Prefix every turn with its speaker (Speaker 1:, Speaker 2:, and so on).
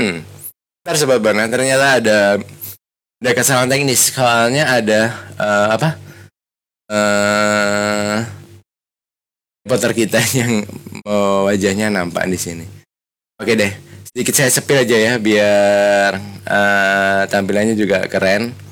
Speaker 1: Ntar sobat Bana, ternyata ada kesalahan teknis. Soalnya ada apa? Reporter kita yang wajahnya nampak di sini. Oke deh, sedikit saya sepil aja ya biar tampilannya juga keren.